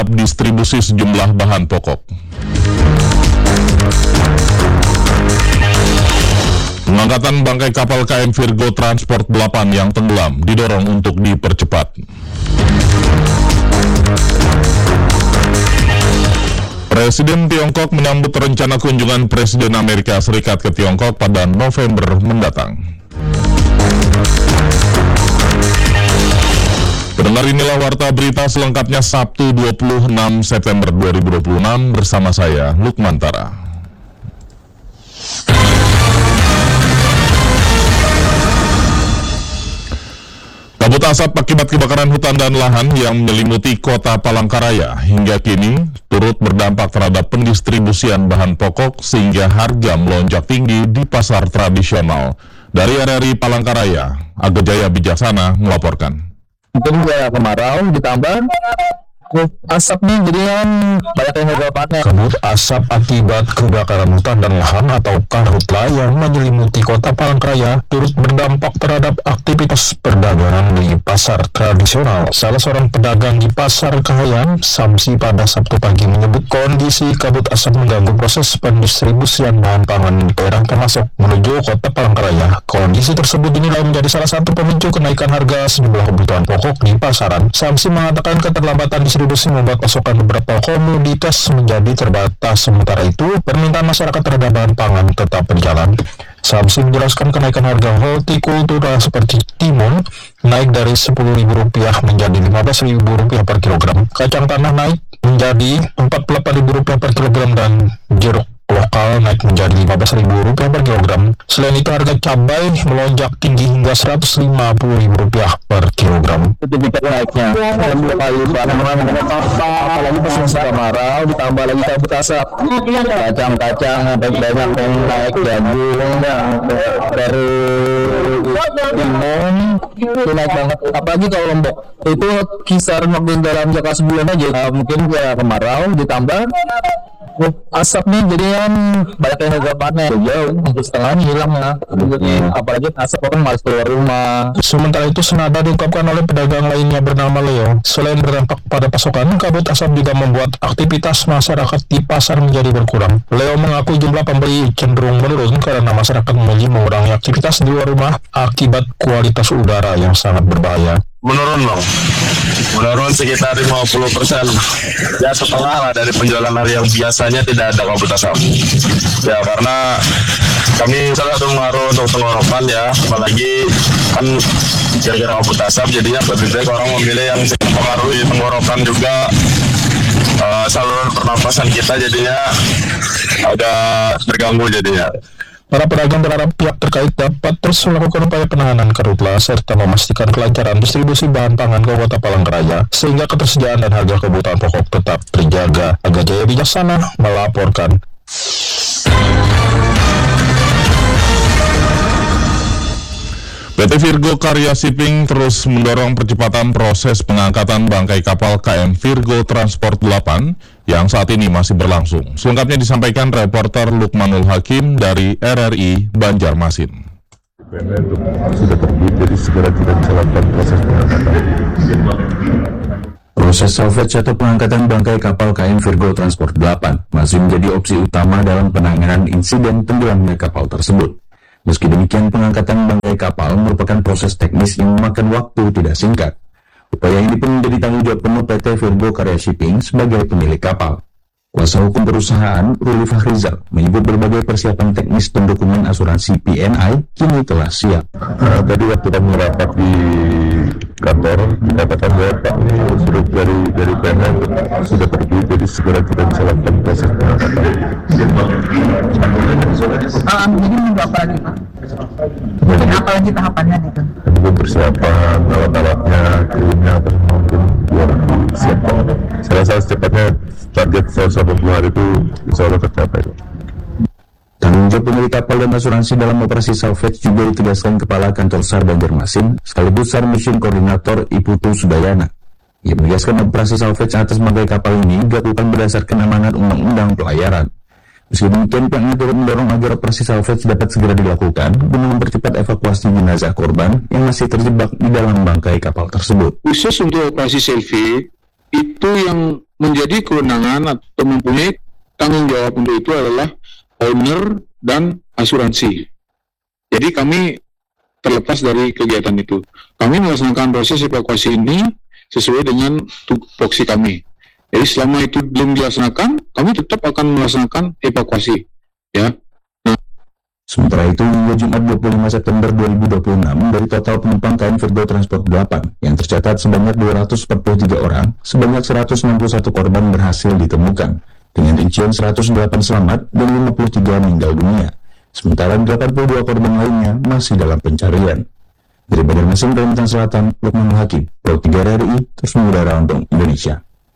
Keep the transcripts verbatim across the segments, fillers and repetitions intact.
distribusi sejumlah bahan pokok. Pengangkatan bangkai kapal K M Virgo Transport delapan yang tenggelam didorong untuk dipercepat. Presiden Tiongkok menyambut rencana kunjungan Presiden Amerika Serikat ke Tiongkok pada November mendatang. Pendengar, inilah warta berita selengkapnya Sabtu dua puluh enam September dua ribu dua puluh enam bersama saya, Lukman Tara. Kabut asap akibat kebakaran hutan dan lahan yang menyelimuti kota Palangkaraya hingga kini turut berdampak terhadap pendistribusian bahan pokok sehingga harga melonjak tinggi di pasar tradisional. Dari R R I Palangkaraya, Aga Jaya Bijaksana melaporkan. Mungkin ya kemarau ditambah asap nih, jadi kan banyak yang gagal panen. Kabut asap akibat kebakaran hutan dan lahan atau karhutla yang menyelimuti kota Palangkaraya turut berdampak terhadap aktivitas perdagangan di pasar tradisional. Salah seorang pedagang di pasar Kahayan, Samsi, pada Sabtu pagi menyebut kondisi kabut asap mengganggu proses pendistribusian bahan pangan daerah termasuk menuju kota Palangkaraya. Kondisi tersebut dinilai menjadi salah satu pemicu kenaikan harga sejumlah kebutuhan pokok di pasaran. Samsi mengatakan keterlambatan distribusi membuat pasokan beberapa komoditas menjadi terbatas. Sementara itu, permintaan masyarakat terhadap bahan pangan tetap berjalan. Samsi menjelaskan kenaikan harga hortikultura seperti timun naik dari sepuluh ribu rupiah menjadi lima belas ribu rupiah per kilogram. Kacang tanah naik menjadi empat puluh delapan ribu rupiah per kilogram dan jeruk lokal naik menjadi lima belas ribu rupiah per kilogram. Selain itu, harga cabai melonjak tinggi hingga seratus lima puluh ribu rupiah per kilogram. Sertifikat naiknya dua kali lipat, apalagi pas musim kemarau ditambah lagi kabut asap. Kacang-kacang banyak yang naik, jagung dari timun itu naik banget. Apalagi kalau Lombok itu kisar mungkin dalam jangka sebulan aja. Nah, mungkin ya kemarau ditambah asap nih, jadi kan banyak yang gagal panen, jauh hampir setengah hilang ya. Apalagi asap orang malas keluar rumah. Sementara itu, senada diungkapkan oleh pedagang lainnya bernama Leo. Selain berdampak pada pasokan, kabut asap juga membuat aktivitas masyarakat di pasar menjadi berkurang. Leo mengaku jumlah pembeli cenderung menurun karena masyarakat memilih mengurangi aktivitas di luar rumah akibat kualitas udara yang sangat berbahaya. Menurun loh, menurun sekitar lima puluh persen, ya setengah lah dari penjualan hari yang biasanya tidak ada kabut asap. Ya karena kami salah satu pengaruh untuk tenggorokan ya, apalagi kan gara-gara kabut asap jadinya lebih baik orang memilih yang mempengaruhi tenggorokan juga. Uh, saluran pernapasan kita jadinya agak terganggu jadinya. Para pedagang berharap pihak terkait dapat terus melakukan upaya penanganan karhutla serta memastikan kelancaran distribusi bahan pangan ke kota Palangkaraya sehingga ketersediaan dan harga kebutuhan pokok tetap terjaga. Aga Jaya Bijaksana melaporkan. P T Virgo Karya Shipping terus mendorong percepatan proses pengangkatan bangkai kapal K M Virgo Transport delapan yang saat ini masih berlangsung. Selengkapnya disampaikan reporter Lukmanul Hakim dari R R I Banjarmasin. Sudah terbit, jadi segera kita bisa lakukan proses pengangkatan. Proses salvage atau pengangkatan bangkai kapal K M Virgo Transport delapan masih menjadi opsi utama dalam penanganan insiden tenggelamnya kapal tersebut. Meski demikian, pengangkatan bangkai kapal merupakan proses teknis yang memakan waktu tidak singkat. Upaya ini pun menjadi tanggung jawab penuh P T Virgo Karya Shipping sebagai pemilik kapal. Kuasa hukum perusahaan, Ruli Fahrizal, menyebut berbagai persiapan teknis dan dokumen asuransi P N I kini telah siap. Nah, tadi waktu kami rapat di kantor, dikatakan bahwa Pak ini sudah dari dari P N I sudah pergi, jadi segera kita bisa lakukan proses pengangkatan. Ah, jadi nunggu apa lagi Pak? Mungkin apa lagi tahapannya gitu? Juga persiapan alat-alatnya, krimnya, atau mungkin biar disiapkan. Saya rasa secepatnya target seratus delapan puluh hari itu insya Allah tercapai. Tanggung jawab pemilik kapal dan asuransi dalam operasi salvage juga ditegaskan Kepala Kantor SAR Banjarmasin sekaligus SAR Mission Koordinator Iputu Sudayana. Ia menegaskan operasi salvage atas bangkai kapal ini dilakukan berdasarkan amanat Undang-Undang Pelayaran. Meski demikian, pihaknya turut mendorong agar operasi salvage dapat segera dilakukan guna mempercepat evakuasi jenazah korban yang masih terjebak di dalam bangkai kapal tersebut. Khusus untuk operasi salvage itu yang menjadi kewenangan atau mempunyai tanggung jawab untuk itu adalah owner dan asuransi. Jadi kami terlepas dari kegiatan itu. Kami melaksanakan proses evakuasi ini sesuai dengan tupoksi kami. Jadi selama itu belum dilaksanakan, kami tetap akan melaksanakan evakuasi. Ya. Nah. Sementara itu, hingga Jumat dua puluh lima September dua ribu dua puluh enam, dari total penumpang K M Virgo Transport delapan yang tercatat sebanyak dua ratus empat puluh tiga orang, sebanyak seratus enam puluh satu korban berhasil ditemukan, dengan rincian seratus delapan selamat dan lima puluh tiga meninggal dunia. Sementara delapan puluh dua korban lainnya masih dalam pencarian. Dari Banjarmasin, Kalimantan Selatan, Lukman Hakim, Pro tiga R R I, terus mengudara untuk Indonesia.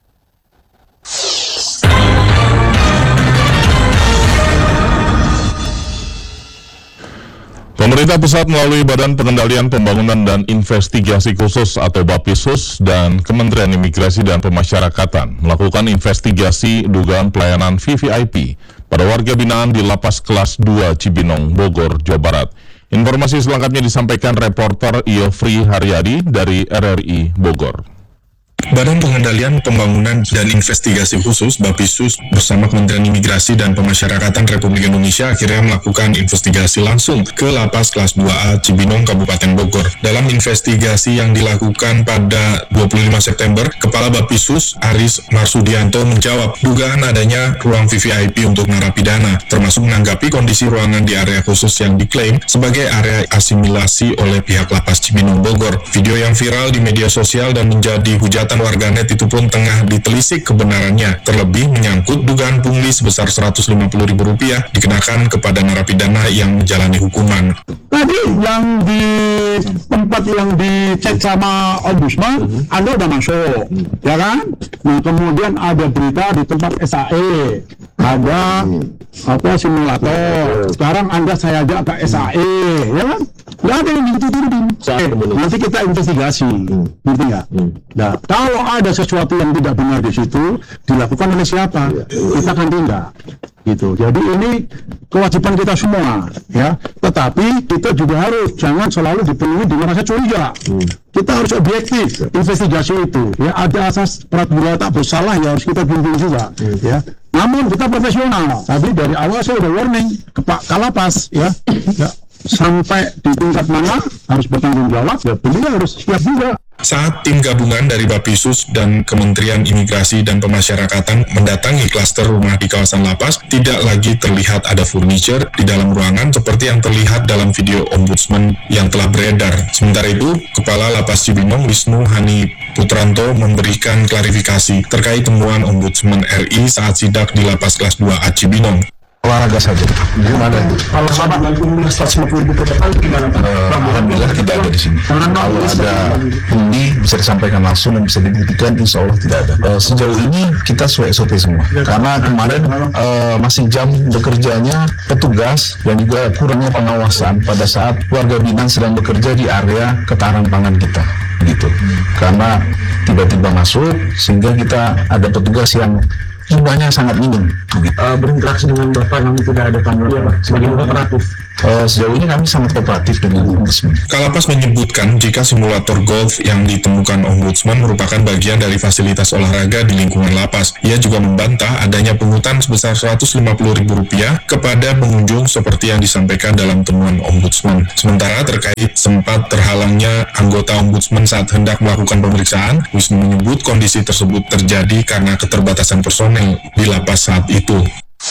Pemerintah pusat melalui Badan Pengendalian Pembangunan dan Investigasi Khusus atau Bapisus dan Kementerian Imigrasi dan Pemasyarakatan melakukan investigasi dugaan pelayanan V V I P pada warga binaan di Lapas Kelas dua Cibinong, Bogor, Jawa Barat. Informasi selengkapnya disampaikan reporter Iofri Haryadi dari R R I Bogor. Badan Pengendalian Pembangunan dan Investigasi Khusus (Bapisus) bersama Kementerian Imigrasi dan Pemasyarakatan Republik Indonesia akhirnya melakukan investigasi langsung ke Lapas Kelas dua A Cibinong, Kabupaten Bogor. Dalam investigasi yang dilakukan pada dua puluh lima September, Kepala Bapisus Aris Marsudianto menjawab dugaan adanya ruang V V I P untuk narapidana, termasuk menanggapi kondisi ruangan di area khusus yang diklaim sebagai area asimilasi oleh pihak Lapas Cibinong, Bogor. Video yang viral di media sosial dan menjadi hujatan warganet itu pun tengah ditelisik kebenarannya, terlebih menyangkut dugaan pungli sebesar seratus lima puluh ribu rupiah dikenakan kepada narapidana yang menjalani hukuman. Tadi yang di tempat yang dicek sama Ombudsman, Anda udah masuk, ya kan? Nah, kemudian ada berita di tempat S A E, ada apa simulator. Sekarang Anda saya ajak ke S A E, ya kan? Nggak ada yang ditutup. Nanti kita investigasi, ngerti nggak? Nah, kalau ada sesuatu yang tidak benar di situ, dilakukan oleh siapa? Kita akan tindak. Gitu. Jadi ini kewajiban kita semua, ya. Tetapi kita juga harus jangan selalu dipenuhi dengan rasa curiga. Hmm. Kita harus objektif investigasi itu. Ya, ada asas praduga tak bersalah ya harus kita bimbing juga. Hmm. Ya. Namun kita profesional. Tadi dari awal saya udah warning ke Pak Kalapas, ya. Ya. Sampai di tingkat mana harus bertanggung jawab, ya beliau harus siap juga. Saat tim gabungan dari Bapisus dan Kementerian Imigrasi dan Pemasyarakatan mendatangi klaster rumah di kawasan lapas, tidak lagi terlihat ada furniture di dalam ruangan seperti yang terlihat dalam video Ombudsman yang telah beredar. Sementara itu, Kepala Lapas Cibinong Wisnu Hani Putranto memberikan klarifikasi terkait temuan Ombudsman R I saat sidak di Lapas Kelas dua A Cibinong. Olahraga saja. Gimana itu? Kalau sama seratus lima puluh ribu per tahun gimana? Alhamdulillah tidak ada di sini. Kalau ada pungli bisa disampaikan langsung dan bisa dibuktikan, insya Allah tidak ada. Uh, sejauh ini kita sesuai S O P semua. Karena kemarin uh, masih jam bekerjanya petugas dan juga kurangnya pengawasan pada saat warga binaan sedang bekerja di area ketahanan pangan kita. Gitu. Karena tiba-tiba masuk sehingga kita ada petugas yang jumlahnya sangat minim. Uh, berinteraksi dengan Bapak yang tidak ada tanggapan, Pak, sebagai kooperatif. Uh, sejauh ini kami sangat kooperatif dengan Ombudsman. Kalapas menyebutkan jika simulator golf yang ditemukan Ombudsman merupakan bagian dari fasilitas olahraga di lingkungan lapas. Ia juga membantah adanya pungutan sebesar seratus lima puluh ribu rupiah kepada pengunjung seperti yang disampaikan dalam temuan Ombudsman. Sementara terkait sempat terhalangnya anggota Ombudsman saat hendak melakukan pemeriksaan, Wisnu menyebut kondisi tersebut terjadi karena keterbatasan personel di lapas saat itu.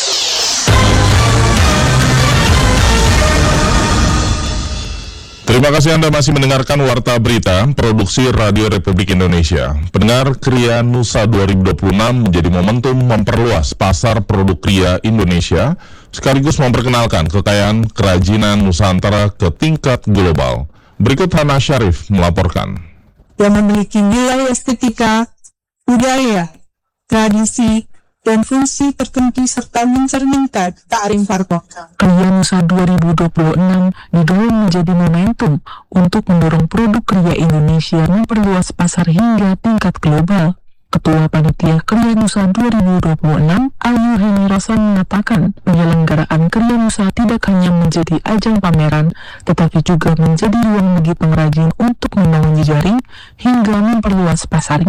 Terima kasih Anda masih mendengarkan Warta Berita, produksi Radio Republik Indonesia. Pendengar, Kria Nusa dua ribu dua puluh enam menjadi momentum memperluas pasar produk kria Indonesia, sekaligus memperkenalkan kekayaan kerajinan Nusantara ke tingkat global. Berikut Hana Syarif melaporkan. Yang memiliki nilai estetika, budaya, tradisi, dan fungsi tertentu serta mencerminkan kearifan lokal. Kria Nusa dua ribu dua puluh enam didorong menjadi momentum untuk mendorong produk kria Indonesia memperluas pasar hingga tingkat global. Ketua Panitia Kria Nusa dua ribu dua puluh enam, Ayu Henirasan mengatakan, penyelenggaraan Kria Nusa tidak hanya menjadi ajang pameran, tetapi juga menjadi ruang bagi pengrajin untuk membangun jejaring hingga memperluas pasarnya.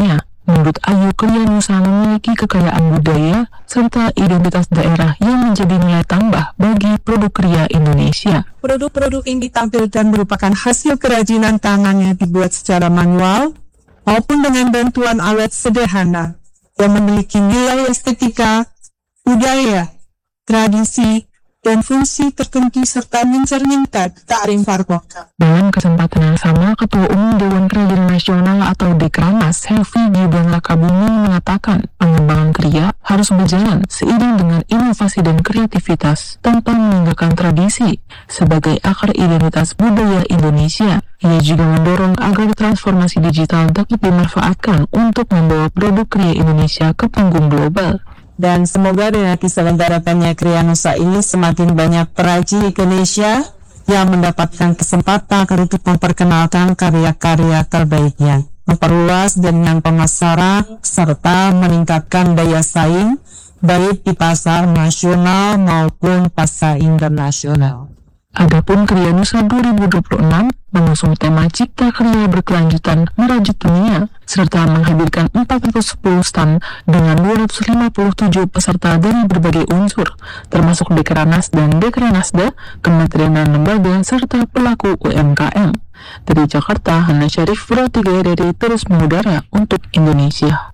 Menurut Ayu, Kriya Nusa memiliki kekayaan budaya serta identitas daerah yang menjadi nilai tambah bagi produk kriya Indonesia. Produk-produk yang ditampilkan merupakan hasil kerajinan tangan yang dibuat secara manual maupun dengan bantuan alat sederhana yang memiliki nilai estetika, budaya, tradisi, dan fungsi tertentu serta mencerminkan kearifan lokal. Dalam kesempatan yang sama, Ketua Umum Dewan Kerajinan Nasional atau Dekranas, Helvi Gibran Lakabumi mengatakan pengembangan kriya harus berjalan seiring dengan inovasi dan kreativitas tanpa meninggalkan tradisi sebagai akar identitas budaya Indonesia. Ia juga mendorong agar transformasi digital dapat dimanfaatkan untuk membawa produk kriya Indonesia ke panggung global. Dan semoga dengan diselenggarakannya Kriya Nusa ini semakin banyak perajin Indonesia yang mendapatkan kesempatan untuk memperkenalkan karya-karya terbaiknya, memperluas jaringan pemasaran, serta meningkatkan daya saing baik di pasar nasional maupun pasar internasional. Adapun Kriya Nusa dua ribu dua puluh enam mengusung tema Cipta Kriya Berkelanjutan Merajut Dunia serta menghadirkan empat ratus sepuluh stand dengan dua ratus lima puluh tujuh peserta dari berbagai unsur, termasuk Dekranas dan Dekranasda, kementerian dan lembaga, serta pelaku U M K M. Dari Jakarta, Hana Syarif, Pro tiga R R I terus mengudara untuk Indonesia.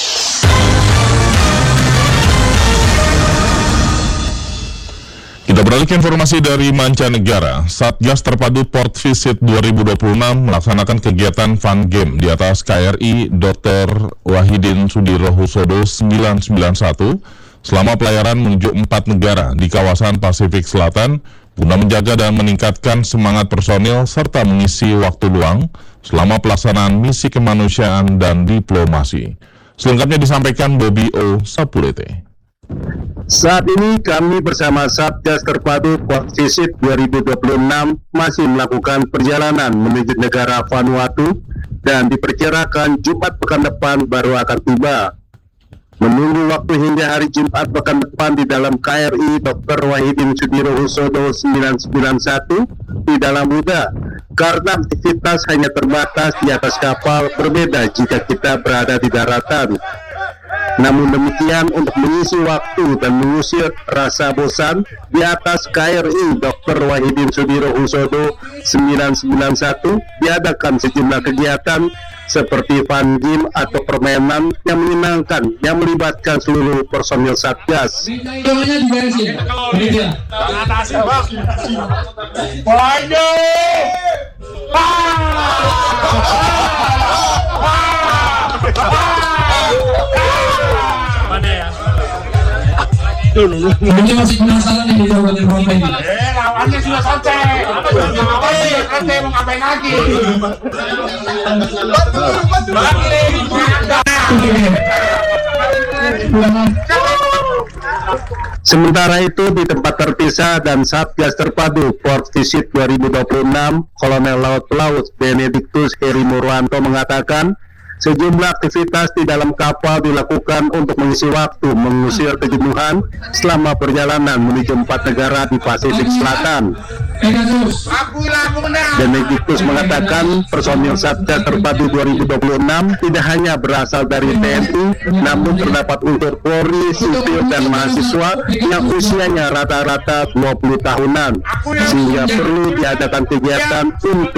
Kita beralih ke informasi dari mancanegara. Satgas Terpadu Port Visit dua ribu dua puluh enam melaksanakan kegiatan fun game di atas K R I Doktor Wahidin Sudirohusodo sembilan sembilan satu selama pelayaran menuju empat negara di kawasan Pasifik Selatan guna menjaga dan meningkatkan semangat personil serta mengisi waktu luang selama pelaksanaan misi kemanusiaan dan diplomasi. Selengkapnya disampaikan Bobby O. Sapulete. Saat ini kami bersama Satgas Terpadu Port Visit dua ribu dua puluh enam masih melakukan perjalanan menuju negara Vanuatu dan diperkirakan Jumat pekan depan baru akan tiba. Menunggu waktu hingga hari Jumat pekan depan di dalam K R I Doktor Wahidin Sudirohusodo sembilan sembilan satu tidaklah mudah karena aktivitas hanya terbatas di atas kapal, berbeda jika kita berada di daratan. Namun demikian, untuk mengisi waktu dan mengusir rasa bosan di atas K R I Doktor Wahidin Sudirohusodo sembilan sembilan satu diadakan sejumlah kegiatan seperti fun game atau permainan yang menyenangkan yang melibatkan seluruh personil Satgas. Ini masih penasaran nih di Kabupaten Bromo ini. Eh, lawannya sudah selesai. Nanti mau ngapain lagi? Sementara itu di tempat terpisah dan Satgas Terpadu Port Visit dua ribu dua puluh enam, Kolonel Laut Laut Benediktus Heri Murwanto mengatakan sejumlah aktivitas di dalam kapal dilakukan untuk mengisi waktu mengusir kejenuhan selama perjalanan menuju empat negara di Pasifik Selatan. Benediktus mengatakan personil Satgas Terpadu dua ribu dua puluh enam tidak hanya berasal dari T N I, namun terdapat unsur Polri, sipil, dan mahasiswa yang usianya rata-rata dua puluh tahunan, sehingga perlu diadakan kegiatan untuk